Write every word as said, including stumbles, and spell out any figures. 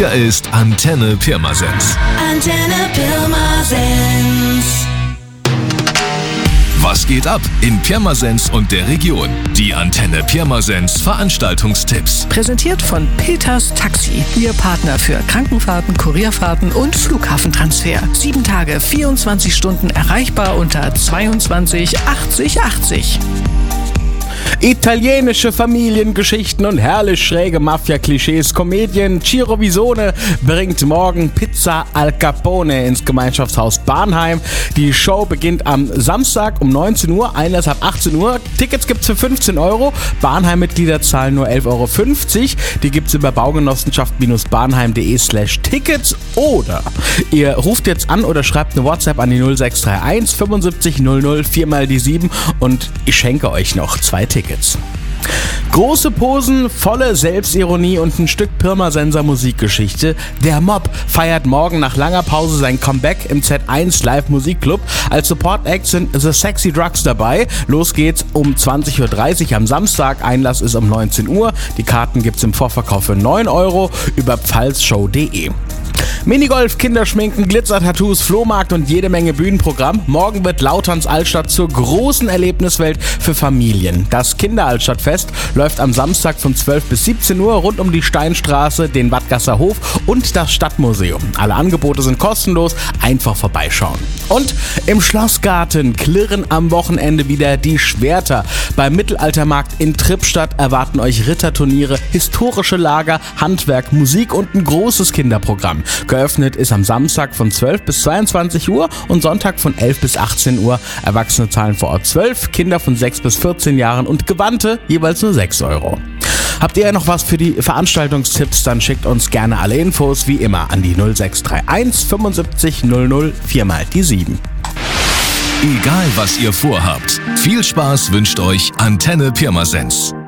Hier ist Antenne Pirmasens. Antenne Pirmasens. Was geht ab in Pirmasens und der Region? Die Antenne Pirmasens Veranstaltungstipps. Präsentiert von Peters Taxi. Ihr Partner für Krankenfahrten, Kurierfahrten und Flughafentransfer. Sieben Tage, vierundzwanzig Stunden erreichbar unter zweiundzwanzig achtzig achtzig. Italienische Familiengeschichten und herrlich schräge Mafia-Klischees, Komödien. Ciro Visone bringt morgen Pizza al Capone ins Gemeinschaftshaus Barnheim. Die Show beginnt am Samstag um neunzehn Uhr, Einlass ab achtzehn Uhr. Tickets gibt's für fünfzehn Euro. Barnheim-Mitglieder zahlen nur elf Euro fünfzig. Die gibt's über baugenossenschaft-barnheim.de slash Tickets oder ihr ruft jetzt an oder schreibt eine WhatsApp an die null sechs drei eins fünfundsiebzig null null vier mal die sieben und ich schenke euch noch zwei Tickets. Große Posen, volle Selbstironie und ein Stück Pirmasenser Musikgeschichte. Der Mob feiert morgen nach langer Pause sein Comeback im Z eins Live Musikclub. Als Support Act sind The Sexy Drugs dabei. Los geht's um zwanzig Uhr dreißig am Samstag. Einlass ist um neunzehn Uhr. Die Karten gibt's im Vorverkauf für neun Euro über pfalzshow punkt de. Minigolf, Kinderschminken, Glitzer-Tattoos, Flohmarkt und jede Menge Bühnenprogramm. Morgen wird Lauterns Altstadt zur großen Erlebniswelt für Familien. Das Kinderaltstadtfest läuft am Samstag von zwölf bis siebzehn Uhr rund um die Steinstraße, den Wattgasser Hof und das Stadtmuseum. Alle Angebote sind kostenlos, einfach vorbeischauen. Und im Schlossgarten klirren am Wochenende wieder die Schwerter. Beim Mittelaltermarkt in Trippstadt erwarten euch Ritterturniere, historische Lager, Handwerk, Musik und ein großes Kinderprogramm. Geöffnet ist am Samstag von zwölf bis zweiundzwanzig Uhr und Sonntag von elf bis achtzehn Uhr. Erwachsene zahlen vor Ort zwölf, Kinder von sechs bis vierzehn Jahren und Gewandte jeweils nur sechs Euro. Habt ihr noch was für die Veranstaltungstipps, dann schickt uns gerne alle Infos wie immer an die null sechs drei eins fünfundsiebzig null null vier mal die sieben. Egal was ihr vorhabt, viel Spaß wünscht euch Antenne Pirmasens.